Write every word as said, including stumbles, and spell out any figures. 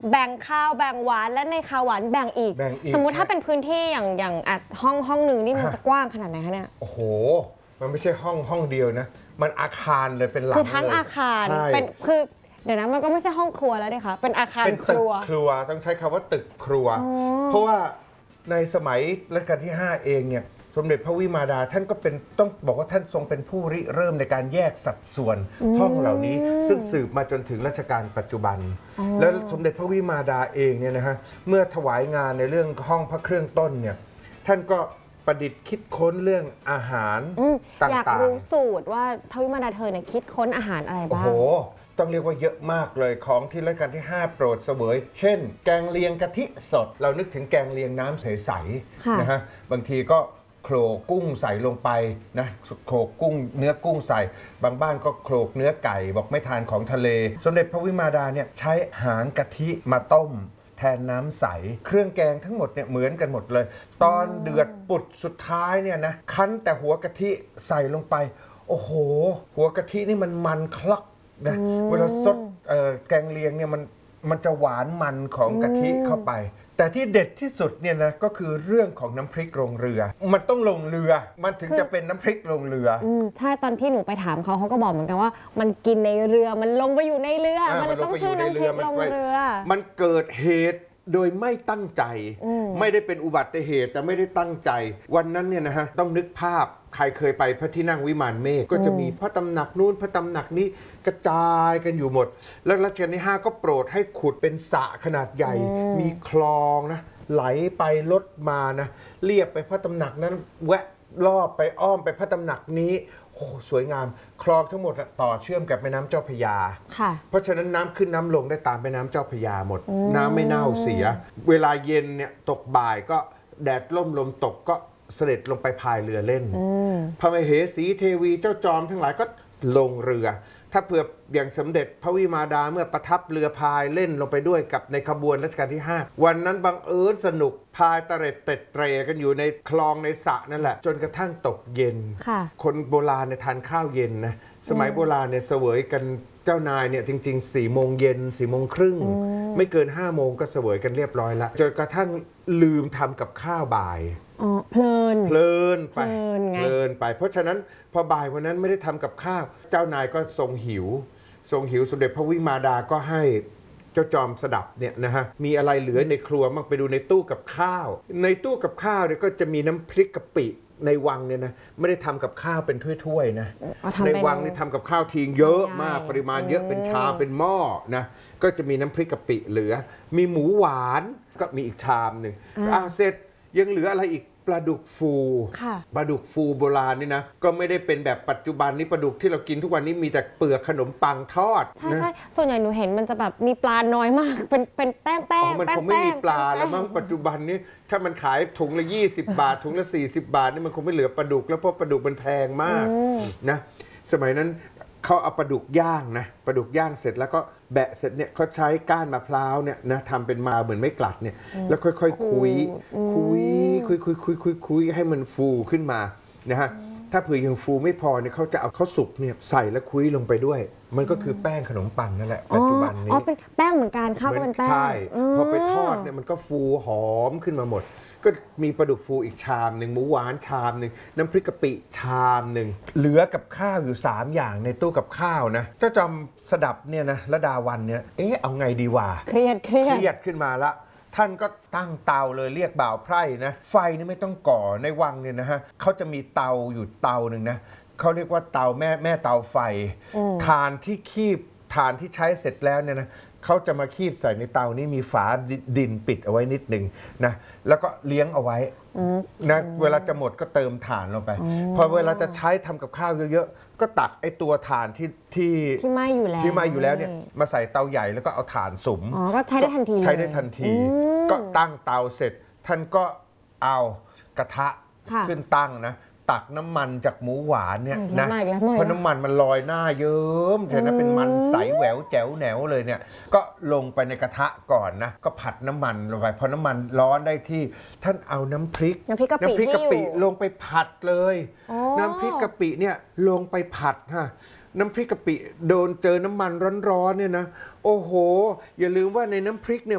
แบ่งข้าวแบ่งหวานและในข้าวหวานแบ่งอีกสมมุติถ้าเป็นพื้นที่อย่างอย่างอ่ะห้องห้องหนึ่งนี่มันจะกว้างขนาดไหนคะเนี่ยโอ้โหมันไม่ใช่ห้องห้องเดียวนะมันอาคารเลยเป็นหลังคือทั้งอาคารเป็นคือเดี๋ยวนะมันก็ไม่ใช่ห้องครัวแล้วดิคะเป็นอาคารครัวครัวต้องใช้คำว่าตึกครัวเพราะว่าในสมัยรัชกาลที่ห้าเองเนี่ยสมเด็จพระวิมาดาท่านก็เป็นต้องบอกว่าท่านทรงเป็นผู้ริเริ่มในการแยกสัดส่วนห้องเหล่านี้ซึ่งสืบมาจนถึงรัชกาลปัจจุบันแล้วสมเด็จพระวิมาดาเองเนี่ยนะฮะเมื่อถวายงานในเรื่องห้องพระเครื่องต้นเนี่ยท่านก็ประดิษฐ์คิดค้นเรื่องอาหารต่างๆอยากรู้สูตรว่าพระวิมาดาเธอเนี่ยคิดค้นอาหารอะไรบ้างโอ้โหต้องเรียกว่าเยอะมากเลยของที่รัชกาลที่ห้าโปรดเสวยเช่นแกงเลียงกะทิสดเรานึกถึงแกงเลียงน้ำใสๆนะฮะบางทีก็โขลกกุ้งใส่ลงไปนะโขลกกุ้งเนื้อกุ้งใส่บางบ้านก็โขลกเนื้อไก่บอกไม่ทานของทะเลสมเด็จพระวิมาดาเนี่ยใช้หางกะทิมาต้มแทนน้ำใสเครื่องแกงทั้งหมดเนี่ยเหมือนกันหมดเลยตอนเดือดปุดสุดท้ายเนี่ยนะคั้นแต่หัวกะทิใส่ลงไปโอ้โหหัวกะทินี่มันมันคลักนะเวลาซดแกงเลียงเนี่ยมันมันจะหวานมันของกะทิเข้าไปแต่ที่เด็ดที่สุดเนี่ยนะก็คือเรื่องของน้ำพริกลงเรือมันต้องลงเรือมันถึงจะเป็นน้ำพริกลงเรือใช่ตอนที่หนูไปถามเขาเขาก็บอกเหมือนกันว่ามันกินในเรือมันลงไปอยู่ในเรือมันเลยต้องชื่อน้ำพริกลงเรือมันเกิดเหตุโดยไม่ตั้งใจไม่ได้เป็นอุบัติเหตุแต่ไม่ได้ตั้งใจวันนั้นเนี่ยนะฮะต้องนึกภาพใครเคยไปพระที่นั่งวิมานเมฆก็จะมีพระตำหนักนู้นพระตำหนักนี้กระจายกันอยู่หมดแล้วรัชกาลที่ห้าก็โปรดให้ขุดเป็นสระขนาดใหญ่มีคลองนะไหลไปลดมานะเรียบไปพระตำหนักนั้นแวะรอบไปอ้อมไปพระตำหนักนี้โอ้สวยงามคลองทั้งหมดต่อเชื่อมกับแม่น้ำเจ้าพระยาเพราะฉะนั้นน้ำขึ้นน้ำลงได้ตามแม่น้ำเจ้าพระยาหมดน้ำไม่เน่าเสียเวลาเย็นเนี่ยตกบ่ายก็แดดล่มลมตกก็เสด็จลงไปพายเรือเล่นพระมเหสีเทวีเจ้าจอมทั้งหลายก็ลงเรือถ้าเผื่ออย่างสมเด็จพระวิมาดาเมื่อประทับเรือพายเล่นลงไปด้วยกับในขบวนรัชกาลที่ห้าวันนั้นบังเอิญสนุกพายตะเร็ดเต็ดเตรกันอยู่ในคลองในสระนั่นแหละจนกระทั่งตกเย็นคนโบราณเนี่ยทานข้าวเย็นนะสมัยโบราณเนี่ยเสวยกันเจ้านายเนี่ยจริงๆสี่โมงเย็นสี่โมงครึ่งไม่เกินห้าโมงก็เสวยกันเรียบร้อยแล้วจนกระทั่งลืมทำกับข้าวบ่ายเพลินเพลินไปเพลินไปเพราะฉะนั้นพอบ่ายวันนั้นไม่ได้ทำกับข้าวเจ้านายก็ทรงหิวทรงหิวสมเด็จพระวิมาดาก็ให้เจ้าจอมสดับเนี่ยนะฮะมีอะไรเหลือในครัวมั่งไปดูในตู้กับข้าวในตู้กับข้าวเนี่ยก็จะมีน้ำพริกกะปิในวังเนี่ยนะไม่ได้ทำกับข้าวเป็นถ้วยๆนะในวังนี่ทำกับข้าวทิ้งเยอะมากปริมาณเยอะเป็นชามเป็นหม้อนะก็จะมีน้ำพริกกะปิเหลือมีหมูหวานก็มีอีกชามหนึ่งอ่ะเสร็จยังเหลืออะไรอีกปลาดุกฟูปลาดุกฟูโบราณนี่นะก็ไม่ได้เป็นแบบปัจจุบันนี้ปลาดุกที่เรากินทุกวันนี้มีแต่เปลือกขนมปังทอดใช่ใช่ส่วนใหญ่หนูเห็นมันจะแบบมีปลาน้อยมากเป็นเป็นแป้งแป้งมันคงไม่มีปลาแล้วมั้งปัจจุบันนี้ถ้ามันขายถุงละยี่สิบบาทถุงละสี่สิบบาทนี่มันคงไม่เหลือปลาดุกแล้วเพราะปลาดุกมันแพงมากนะสมัยนั้นเขาเอาปลาดุกย่างนะปลาดุกย่างเสร็จแล้วก็แบะเสร็จเนี่ยเขาใช้ก้านมะพร้าวเนี่ยนะทำเป็นมาเหมือนไม่กลัดเนี่ยแล้วค่อยๆ คุยคุยคุยคุยคุยคุยคุยคุยให้มันฟูขึ้นมานะฮะถ้าเผื่อยังฟูไม่พอเนี่ยเขาจะเอาข้าวสุกเนี่ยใส่แล้วคุยลงไปด้วยมันก็คือแป้งขนมปังนั่นแหละปัจจุบันนี้อ๋อเป็นแป้งเหมือนกันข้าวก็เป็นแป้งใช่พอไปทอดเนี่ยมันก็ฟูหอมขึ้นมาหมดก็มีปลาดุกฟูอีกชามหนึ่งหมูหวานชามหนึ่งน้ำพริกกะปิชามหนึ่งเหลือกับข้าวอยู่สามอย่างในตู้กับข้าวนะเจ้าจอมสดับเนี่ยนะระดาวันเนี่ยเอ๊ะเอาไงดีวะเครียดเครียดเครียดขึ้นมาละท่านก็ตั้งเตาเลยเรียกบ่าวไพร่นะไฟนี่ไม่ต้องก่อในวังเนี่ยนะฮะเขาจะมีเตาอยู่เตาหนึ่งนะเขาเรียกว่าเตาแม่แม่เตาไฟถ่านที่คีบถ่านที่ใช้เสร็จแล้วเนี่ยนะเขาจะมาคีบใส่ในเตานี้มีฝาดินปิดเอาไว้นิดหนึ่งนะแล้วก็เลี้ยงเอาไว้นะเวลาจะหมดก็เติมถ่านลงไปพอเวลาจะใช้ทำกับข้าวเยอะๆก็ตักไอ้ตัวถ่านที่ที่ที่ไหม้อยู่แล้วที่ไหม้อยู่แล้วเนี่ยมาใส่เตาใหญ่แล้วก็เอาถ่านสุมอ๋อก็ใช้ได้ทันทีใช้ได้ทันทีก็ตั้งเตาเสร็จท่านก็เอากระทะขึ้นตั้งนะตักน้ำมันจากหมูหวานเนี่ยนะเพราะน้ำมันมันลอยหน้าเยิ้มใช่ไหมเป็นมันใสแหววแจ๋วแหนวเลยเนี่ยก็ลงไปในกระทะก่อนนะก็ผัดน้ำมันลงไปพอน้ำมันร้อนได้ที่ท่านเอาน้ำพริกน้ำพริกกะปิกะปิลงไปผัดเลยน้ำพริกกะปิเนี่ยลงไปผัดฮะน้ำพริกกะปิโดนเจอน้ำมันร้อนๆเนี่ยนะโอ้โหอย่าลืมว่าในน้ำพริกเนี่ย